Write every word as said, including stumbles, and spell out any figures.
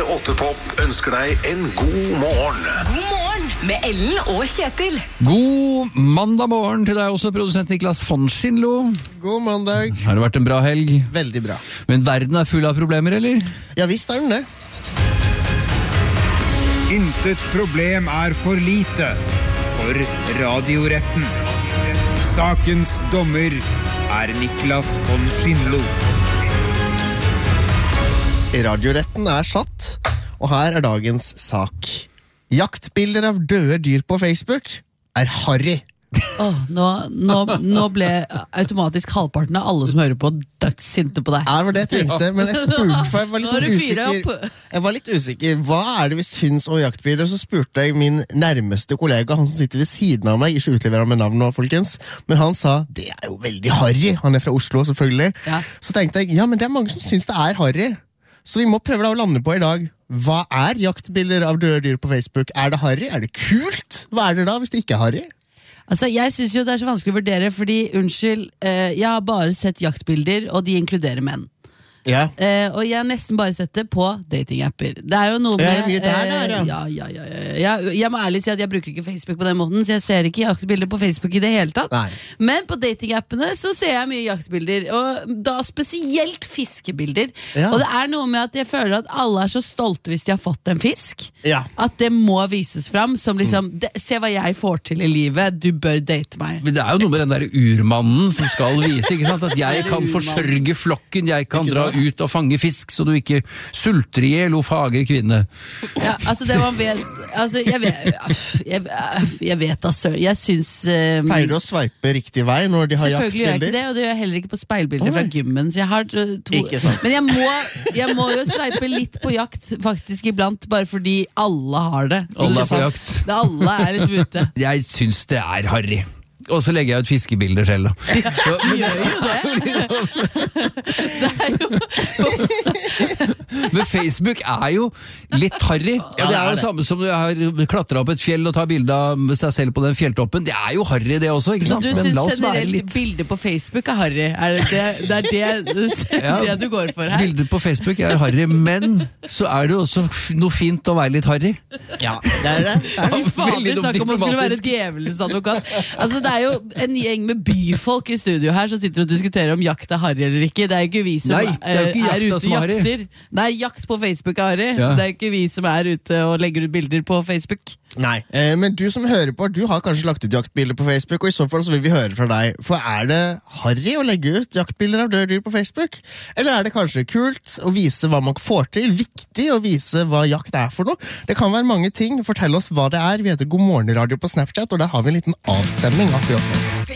åtte Pop ønsker deg en god morgen. God morgen med Ellen og Kjetil. God mandag morgen til deg også, produsent Niklas von Schindlo. God mandag. Har det vært en bra helg? Veldig bra. Men verden er full av problemer, eller? Ja, visst er den det. Intet problem er for lite for radioretten. Sakens dommer er Niklas von Schindlo. Radioretten er satt, og her er dagens sak. Jaktbilder av døde dyr på Facebook er harry. Oh, nå, nå, nå ble automatisk halvparten av alle som hører på dødssinte på deg. Det var det jeg tenkte, men jeg spurte, for jeg var litt, Nå har sånn du fyret usikker, opp. jeg var litt usikker. Hva er det vi syns om jaktbilder? Så spurte jeg min nærmeste kollega, han som sitter ved siden av meg, ikke utleverer med navn nå, folkens, men han sa, det er jo veldig harry. Han er fra Oslo, selvfølgelig. Ja. Så tenkte jeg, ja, men det er mange som syns det er harry. Så vi må prøve da å lande på i dag. Hva er jaktbilder av døde dyr på Facebook? Er det harry? Er det kult? Hva er det da hvis det ikke er harry? Altså, jeg synes jo det er så vanskelig å vurdere, fordi, unnskyld, eh, jeg har bare sett jaktbilder, og de inkluderer menn. Ja. Eh, og jeg har nesten bare sett det på datingapper. Det er jo noe med Ja, mye der, der, ja. eh, ja, ja, ja, ja. Jeg, jeg må ærlig si at jeg bruker ikke Facebook på den måten, så jeg ser ikke jaktbilder på Facebook i det hele tatt. Nei. Men på datingappene så ser jeg mye jaktbilder, og da spesielt fiskebilder. Ja. Og det er noe med at jeg føler at alle er så stolte hvis de har fått en fisk, Ja. at det må vises fram som liksom, det, se hva jeg får til i livet, du bør date meg. Men det er jo noe med den der urmannen som skal vise, ikke sant? At jeg kan forsørge flokken, jeg kan dra ut og fange fisk, så du ikke sulter ihjel, o fagre kvinne. Ja, altså det man vet, altså jeg vet, jeg, jeg vet da, sør, jeg synes... Um, Pleier du å sveipe riktig vei når de har Selvfølgelig gjør jeg ikke jaktbilder? det, og det gjør jeg heller ikke på speilbilder Å, fra nei. gymmen, så jeg har uh, to... Ikke sant. Men jeg må, jeg må jo sveipe litt på jakt faktisk iblant, bare fordi alle har det. Alle er på Liksom, jakt. det alle er liksom ute. Jeg syns det er harry. Og så legger jeg ut fiskebilder selv, da. Så, men, Gjør jo det. Det er jo... men Facebook er jo litt harry. Og det er jo samme som når jeg har klatret opp et fjell og tar bilde av seg selv på den fjelltoppen. Det er jo harry det også, ikke Så sant? du Men synes la oss være generelt litt- bilder på Facebook er harry? Er det det, det, er det, det, Ja. det du går for her? Bilder på Facebook er harry, men så er det jo også f- noe fint å være litt harry. Ja, det er det. Det er Fy det. faen, Veldig vi snakker om å skulle være diplomatisk. djevelens advokat. Altså, det er jo en gjeng med byfolk i studio her som sitter og diskuterer om jakt er harry eller ikke. Det er jo ikke vi som Nei, det er jo ikke eh, er jakta ute som og er harry. jakter. Nei, jakt på Facebook er harry. Ja. Det er jo ikke vi som er ute og legger ut bilder på Facebook. Nei, eh, men du som hører på, du har kanskje lagt ut jaktbilder på Facebook, og i så fall så vil vi høre fra deg. For er det harry å legge ut jaktbilder av døde dyr på Facebook? Eller er det kanskje kult å vise hva man får til? Viktig å vise hva jakt er for noe? Det kan være mange ting. Fortell oss hva det er. Vi heter God morgen radio på Snapchat, og der har vi en liten avstemning akkurat nå.